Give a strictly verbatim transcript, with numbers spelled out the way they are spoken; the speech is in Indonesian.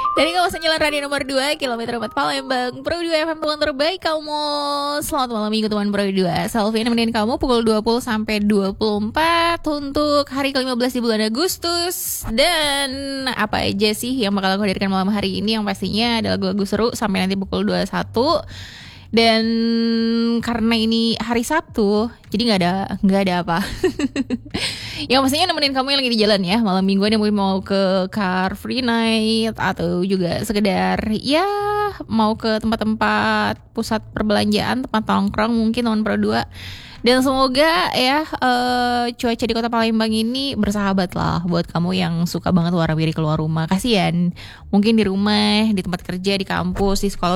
Dari kawasan Jalan Raya nomor dua, kilometer empat Palembang, Pro dua F M teman terbaik kamu. Selamat malam minggu teman Pro dua. Selfie nemenin kamu pukul dua puluh sampai dua puluh empat untuk hari kelima belas di bulan Agustus. Dan apa aja sih yang bakal aku hadirkan malam hari ini? Yang pastinya ada lagu-lagu seru sampai nanti pukul dua puluh satu. Dan karena ini hari Sabtu, jadi nggak ada nggak ada apa. Yang pastinya nemenin kamu yang lagi di jalan ya malam mingguan, yang mungkin mau ke car free night atau juga sekedar ya mau ke tempat-tempat pusat perbelanjaan, tempat nongkrong mungkin teman Pro dua. Dan semoga ya uh, cuaca di kota Palembang ini bersahabat lah buat kamu yang suka banget warawiri keluar rumah. Kasian mungkin di rumah, di tempat kerja, di kampus, di sekolah